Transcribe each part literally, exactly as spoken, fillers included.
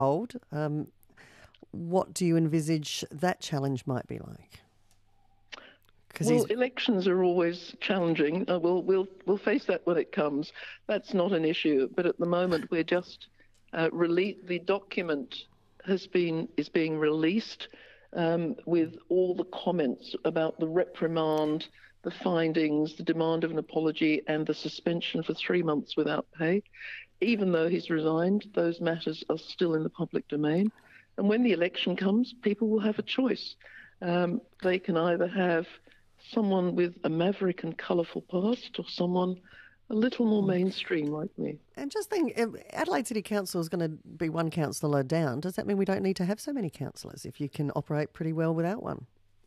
hold. Um, what do you envisage that challenge might be like? Well, elections are always challenging. Uh, we'll we'll we'll face that when it comes. That's not an issue. But at the moment, we're just uh, rele- the document has been is being released um, with all the comments about the reprimand, the findings, the demand of an apology, and the suspension for three months without pay. Even though he's resigned, those matters are still in the public domain. And when the election comes, people will have a choice. Um, they can either have someone with a maverick and colourful past or someone a little more mainstream like me. And just think, if Adelaide City Council is going to be one councillor down. Does that mean we don't need to have so many councillors if you can operate pretty well without one?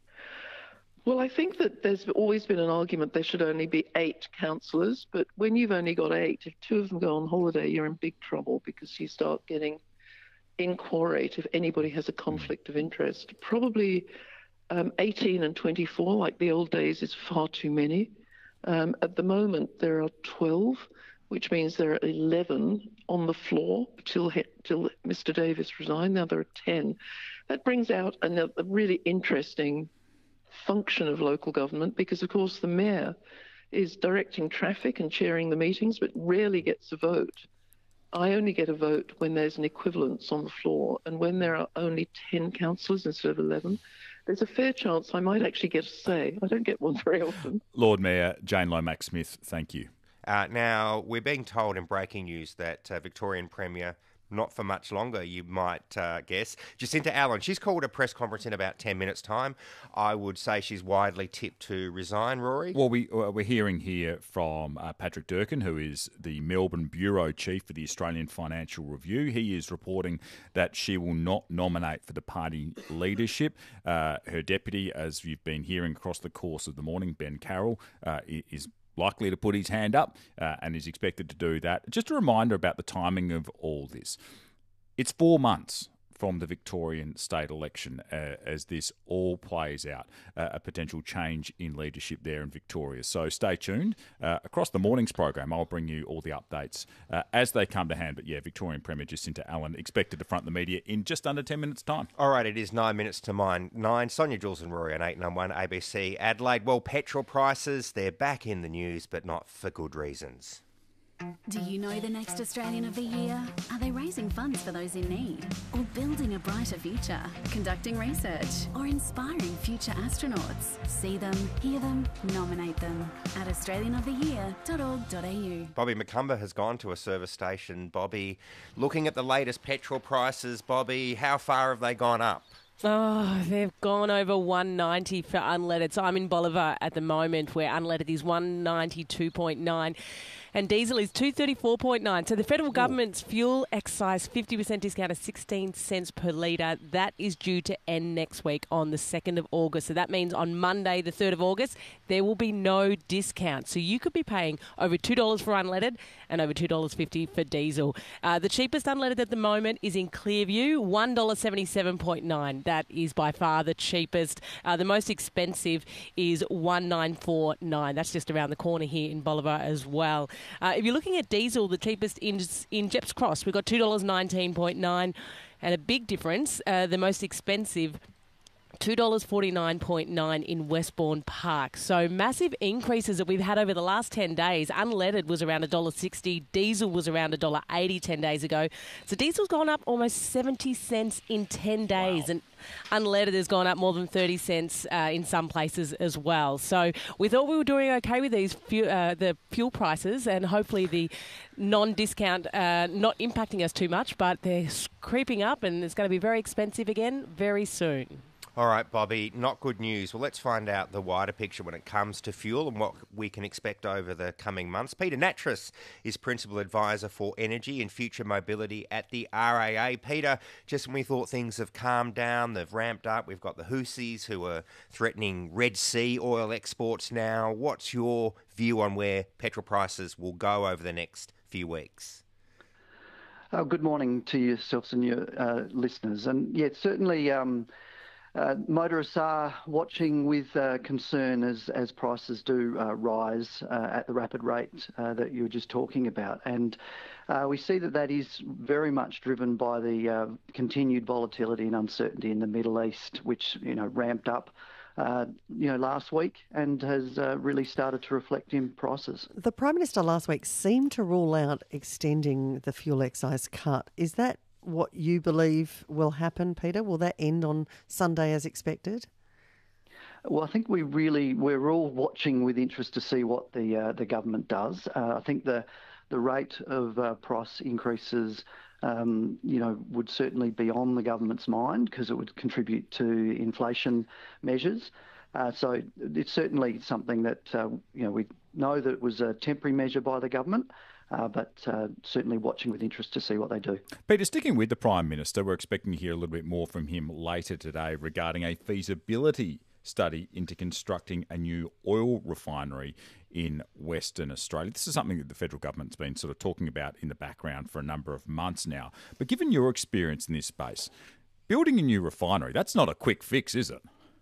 Well, I think that there's always been an argument there should only be eight councillors, but when you've only got eight, if two of them go on holiday, you're in big trouble because you start getting inquirate if anybody has a conflict of interest. Probably um, eighteen and twenty-four, like the old days, is far too many. Um, at the moment, there are twelve, which means there are eleven on the floor till, till Mister Davis resigned. Now there are ten. That brings out a, a really interesting function of local government because, of course, the mayor is directing traffic and chairing the meetings, but rarely gets a vote. I only get a vote when there's an equivalence on the floor, and when there are only ten councillors instead of eleven, there's a fair chance I might actually get a say. I don't get one very often. Lord Mayor Jane Lomax-Smith, thank you. Uh, now, we're being told in breaking news that uh, Victorian Premier, not for much longer, you might uh, guess, Jacinta Allen, she's called a press conference in about ten minutes' time. I would say she's widely tipped to resign, Rory. Well, we, uh, we're hearing here from uh, Patrick Durkin, who is the Melbourne Bureau Chief for the Australian Financial Review. He is reporting that she will not nominate for the party leadership. Uh, her deputy, as you've been hearing across the course of the morning, Ben Carroll, uh, is likely to put his hand up uh, and is expected to do that. Just a reminder about the timing of all this. It's four months from the Victorian state election uh, as this all plays out, uh, a potential change in leadership there in Victoria. So stay tuned. Uh, across the morning's program, I'll bring you all the updates uh, as they come to hand. But yeah, Victorian Premier Jacinta Allen expected to front the media in just under ten minutes' time. All right, it is nine minutes to mine. Nine. Sonia Jules and Rory on eight nine one A B C Adelaide. Well, petrol prices, they're back in the news, but not for good reasons. Do you know the next Australian of the Year? Are they raising funds for those in need? Or building a brighter future? Conducting research? Or inspiring future astronauts? See them, hear them, nominate them at australian of the year dot org dot a u. Bobby McCumber has gone to a service station. Bobby, looking at the latest petrol prices, Bobby, how far have they gone up? Oh, they've gone over one ninety for unleaded. So I'm in Bolivar at the moment where unleaded is one ninety-two point nine. And diesel is two thirty-four point nine. So the federal government's fuel excise fifty percent discount of sixteen cents per litre, that is due to end next week on the second of August. So that means on Monday, the third of August, there will be no discount. So you could be paying over two dollars for unleaded and over two dollars fifty for diesel. Uh, the cheapest unleaded at the moment is in Clearview, one dollar seventy-seven point nine. That is by far the cheapest. Uh, the most expensive is one nine four nine. That's just around the corner here in Bolivar as well. Uh, if you're looking at diesel, the cheapest in, in Jeps Cross, we've got two dollars nineteen point nine, and a big difference, uh, the most expensive, two dollars forty-nine point nine in Westbourne Park. So massive increases that we've had over the last ten days. Unleaded was around one dollar sixty, diesel was around one dollar eighty ten days ago. So diesel's gone up almost seventy cents in ten days. Wow. And unleaded has gone up more than thirty cents uh, in some places as well. So we thought we were doing okay with these fu- uh, the fuel prices, and hopefully the non-discount uh, not impacting us too much, but they're creeping up and it's going to be very expensive again very soon. All right, Bobby, not good news. Well, let's find out the wider picture when it comes to fuel and what we can expect over the coming months. Peter Nattrass is Principal Advisor for Energy and Future Mobility at the R A A. Peter, just when we thought things have calmed down, they've ramped up, we've got the Houthis who are threatening Red Sea oil exports now. What's your view on where petrol prices will go over the next few weeks? Oh, good morning to yourselves and your uh, listeners. And yeah, certainly... Um, Uh, motorists are watching with uh, concern as, as prices do uh, rise uh, at the rapid rate uh, that you were just talking about. And uh, we see that that is very much driven by the uh, continued volatility and uncertainty in the Middle East, which, you know, ramped up Uh, you know, last week and has uh, really started to reflect in prices. The Prime Minister last week seemed to rule out extending the fuel excise cut. Is that what you believe will happen, Peter? Will that end on Sunday as expected? Well, I think we really, we're all watching with interest to see what the uh, the government does. Uh, I think the the rate of uh, price increases Um, you know, would certainly be on the government's mind because it would contribute to inflation measures. Uh, so it's certainly something that, uh, you know, we know that it was a temporary measure by the government, uh, but uh, certainly watching with interest to see what they do. Peter, sticking with the Prime Minister, we're expecting to hear a little bit more from him later today regarding a feasibility study into constructing a new oil refinery in Western Australia. This is something that the federal government's been sort of talking about in the background for a number of months now. But given your experience in this space, building a new refinery, that's not a quick fix, is it?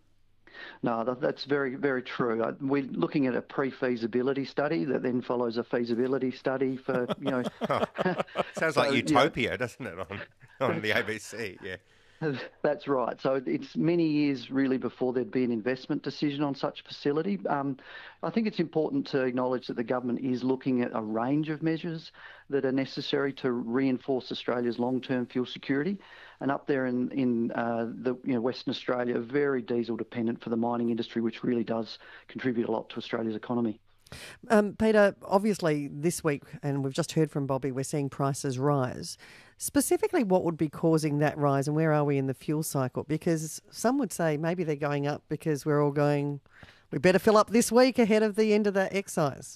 No, that's very, very true. We're looking at a pre-feasibility study that then follows a feasibility study for, you know... Sounds so, like Utopia, you know, doesn't it, on, on the A B C, yeah. That's right. So it's many years really before there'd be an investment decision on such a facility. Um, I think it's important to acknowledge that the government is looking at a range of measures that are necessary to reinforce Australia's long-term fuel security. And up there in, in uh, the you know, Western Australia, very diesel dependent for the mining industry, which really does contribute a lot to Australia's economy. Um, Peter, obviously this week, and we've just heard from Bobby, we're seeing prices rise. Specifically, what would be causing that rise and where are we in the fuel cycle? Because some would say maybe they're going up because we're all going, we better fill up this week ahead of the end of the excise.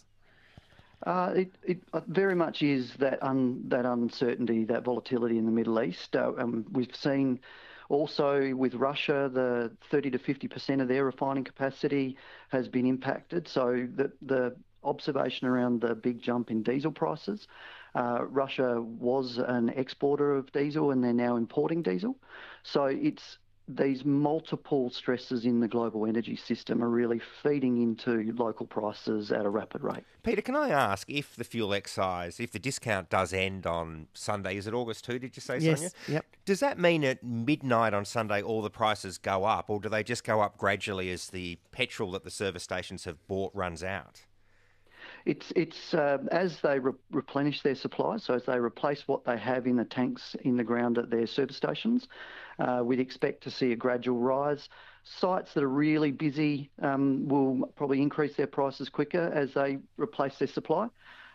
Uh, it, it very much is that un, that uncertainty, that volatility in the Middle East. Uh, um, we've seen also with Russia, the thirty to fifty percent of their refining capacity has been impacted. So the, the observation around the big jump in diesel prices, uh, Russia was an exporter of diesel and they're now importing diesel. So it's these multiple stresses in the global energy system are really feeding into local prices at a rapid rate. Peter, can I ask if the fuel excise, if the discount does end on Sunday, is it August second, did you say, yes, Sonia? Yep. Does that mean at midnight on Sunday all the prices go up, or do they just go up gradually as the petrol that the service stations have bought runs out? It's it's uh, as they re- replenish their supply, so as they replace what they have in the tanks in the ground at their service stations, uh, we'd expect to see a gradual rise. Sites that are really busy um, will probably increase their prices quicker as they replace their supply.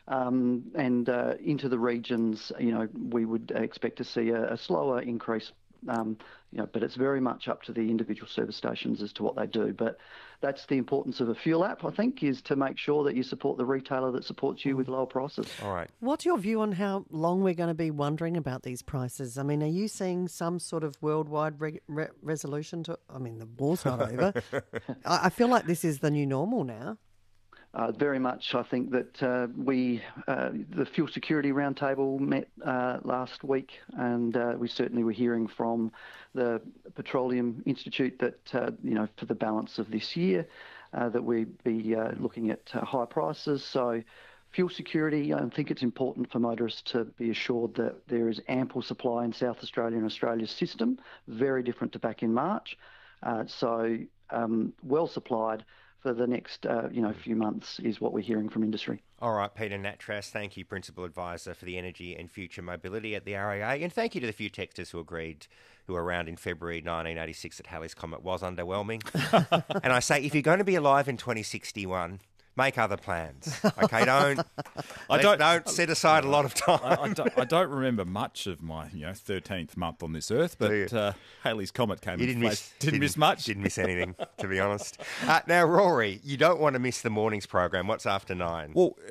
Um, and uh, into the regions, you know, we would expect to see a, a slower increase. Um, you know, but it's very much up to the individual service stations as to what they do. But that's the importance of a fuel app, I think, is to make sure that you support the retailer that supports you with lower prices. All right. What's your view on how long we're going to be wondering about these prices? I mean, are you seeing some sort of worldwide re- re- resolution to... I mean, the war's not over. I, I feel like this is the new normal now. Uh, very much, I think that uh, we, uh, the Fuel Security Roundtable met uh, last week, and uh, we certainly were hearing from the Petroleum Institute that, uh, you know, for the balance of this year, uh, that we'd be uh, looking at uh, high prices. So fuel security, I think it's important for motorists to be assured that there is ample supply in South Australia and Australia's system, very different to back in March. Uh, so um, well supplied for the next uh, you know few months is what we're hearing from industry. All right, Peter Nattrass, thank you, Principal Advisor for the Energy and Future Mobility at the R A A, and thank you to the few texters who agreed, who were around in February nineteen eighty-six that Halley's Comet was underwhelming. And I say, if you're going to be alive in twenty sixty-one, make other plans. Okay, don't I don't don't set aside a lot of time. I, I, don't, I don't remember much of my you know thirteenth month on this earth, but uh, Halley's Comet came. You didn't miss didn't, didn't miss much. Didn't miss anything, to be honest. Uh, now, Rory, you don't want to miss the morning's program. What's after nine? Well,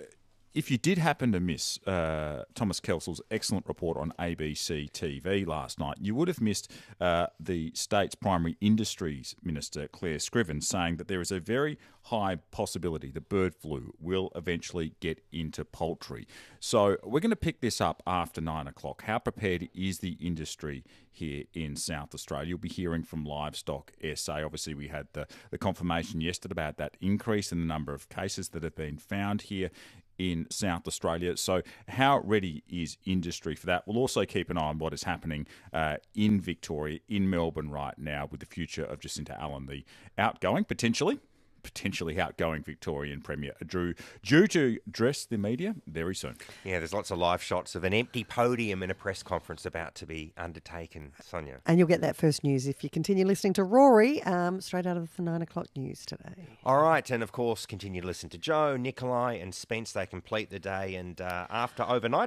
if you did happen to miss uh, Thomas Kelsel's excellent report on A B C T V last night, you would have missed uh, the state's primary industries minister, Claire Scriven, saying that there is a very high possibility that bird flu will eventually get into poultry. So we're going to pick this up after nine o'clock. How prepared is the industry here in South Australia? You'll be hearing from Livestock S A. Obviously, we had the, the confirmation yesterday about that increase in the number of cases that have been found here in South Australia. So how ready is industry for that? We'll also keep an eye on what is happening uh, in Victoria, in Melbourne right now with the future of Jacinta Allen, the outgoing, potentially, potentially outgoing Victorian Premier, due, due to address the media very soon. Yeah, there's lots of live shots of an empty podium in a press conference about to be undertaken, Sonia. And you'll get that first news if you continue listening to Rory, um, straight out of the nine o'clock news today. All right, and of course, continue to listen to Joe, Nikolai and Spence. They complete the day, and uh, after overnight,